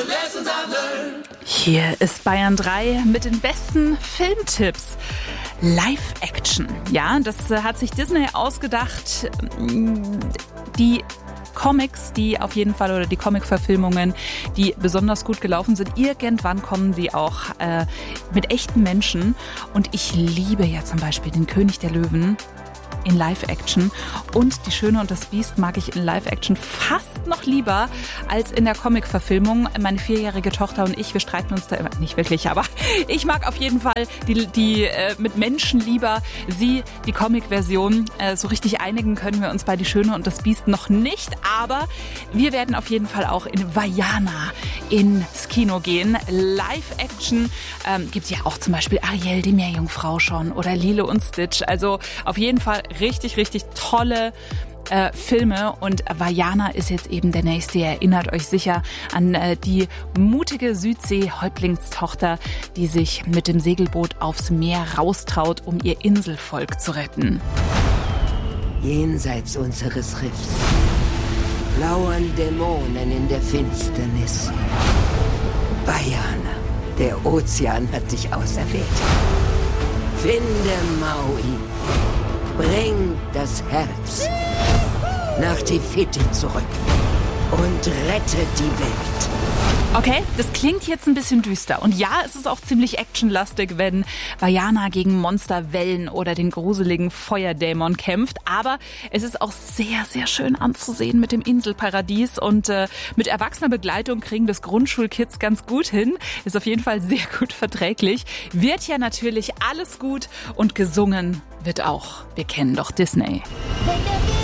Hier ist Bayern 3 mit den besten Filmtipps. Live-Action. Ja, das hat sich Disney ausgedacht. Die Comics, die auf jeden Fall, oder die Comic-Verfilmungen, die besonders gut gelaufen sind, irgendwann kommen sie auch mit echten Menschen. Und ich liebe ja zum Beispiel den König der Löwen in Live-Action. Und Die Schöne und das Biest mag ich in Live-Action fast noch lieber als in der Comic-Verfilmung. Meine 4-jährige Tochter und ich, wir streiten uns da immer, nicht wirklich, aber ich mag auf jeden Fall die mit Menschen lieber. Sie, die Comic-Version. So richtig einigen können wir uns bei Die Schöne und das Biest noch nicht, aber wir werden auf jeden Fall auch in Vaiana ins Kino gehen. Live-Action gibt ja auch zum Beispiel Ariel, die Meerjungfrau schon, oder Lilo und Stitch. Also auf jeden Fall richtig, richtig tolle Filme, und Vaiana ist jetzt eben der nächste. Ihr erinnert euch sicher an die mutige Südsee-Häuptlingstochter, die sich mit dem Segelboot aufs Meer raustraut, um ihr Inselvolk zu retten. Jenseits unseres Riffs lauern Dämonen in der Finsternis. Vaiana, der Ozean hat dich auserwählt. Finde Maui. Bring das Herz nach Te Fiti zurück und rette die Welt. Okay, das klingt jetzt ein bisschen düster. Und ja, es ist auch ziemlich actionlastig, wenn Vaiana gegen Monsterwellen oder den gruseligen Feuerdämon kämpft. Aber es ist auch sehr, sehr schön anzusehen mit dem Inselparadies. Und mit erwachsener Begleitung kriegen das Grundschulkids ganz gut hin. Ist auf jeden Fall sehr gut verträglich. Wird ja natürlich alles gut, und gesungen wird auch. Wir kennen doch Disney.